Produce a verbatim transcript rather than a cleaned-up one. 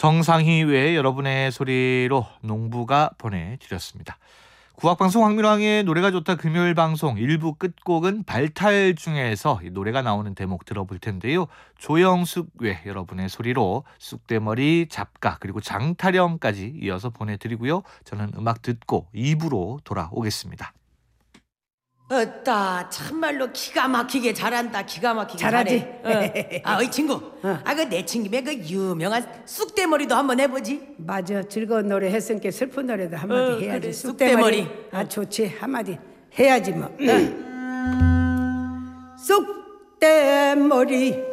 정상희 외에 여러분의 소리로 농부가 보내드렸습니다. 국악방송 황민왕의 노래가 좋다 금요일 방송 일 부 끝곡은 발탈 중에서 이 노래가 나오는 대목 들어볼 텐데요. 조영숙 외 여러분의 소리로 쑥대머리, 잡가 그리고 장타령까지 이어서 보내드리고요. 저는 음악 듣고 이 부로 돌아오겠습니다. 어따 참말로 기가 막히게 잘한다. 기가 막히게 잘하지? 잘해. 어. 아, 어이 친구. 어. 아, 그 내 친구의 그 유명한 쑥대머리도 한번 해보지. 맞아, 즐거운 노래 했으니까 슬픈 노래도 한마디 어, 해야지. 그래, 쑥대머리. 쑥대머리. 아, 좋지, 한마디 해야지 뭐. 쑥대머리